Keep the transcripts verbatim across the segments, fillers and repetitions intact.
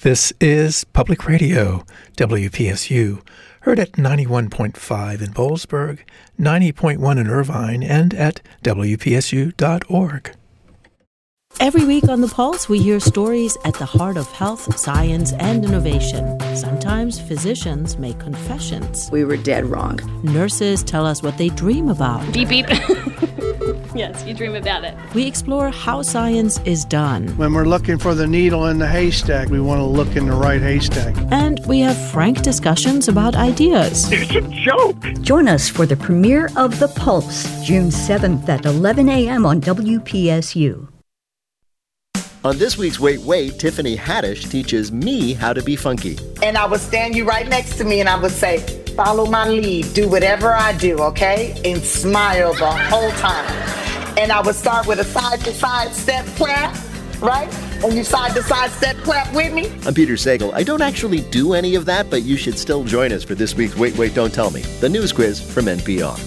This is Public Radio, W P S U, heard at ninety-one point five in Boalsburg, ninety point one in Irvine, and at W P S U dot org. Every week on The Pulse, we hear stories at the heart of health, science, and innovation. Sometimes physicians make confessions. We were dead wrong. Nurses tell us what they dream about. Beep, beep. Yes, you dream about it. We explore how science is done. When we're looking for the needle in the haystack, we want to look in the right haystack. And we have frank discussions about ideas. It's a joke. Join us for the premiere of The Pulse, June seventh at eleven a.m. on W P S U. On this week's Wait, Wait, Tiffany Haddish teaches me how to be funky. And I would stand you right next to me and I would say, follow my lead, do whatever I do, okay? And smile the whole time. And I would start with a side-to-side step clap, right? And you side-to-side step clap with me. I'm Peter Sagal. I don't actually do any of that, but you should still join us for this week's Wait, Wait, Don't Tell Me, the news quiz from N P R.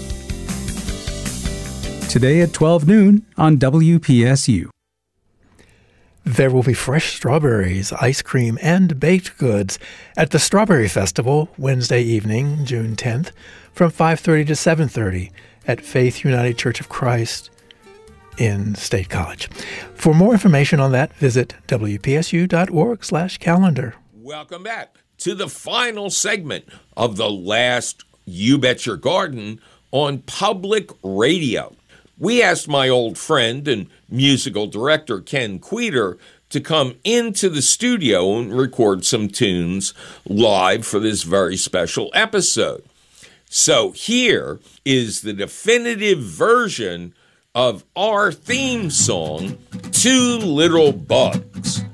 Today at twelve noon on W P S U. There will be fresh strawberries, ice cream, and baked goods at the Strawberry Festival Wednesday evening, June tenth, from five thirty to seven thirty at Faith United Church of Christ in State College. For more information on that, visit W P S U dot org slash calendar. Welcome back to the final segment of the last You Bet Your Garden on Public Radio. We asked my old friend and musical director, Ken Queter, to come into the studio and record some tunes live for this very special episode. So here is the definitive version of our theme song, Two Little Bugs.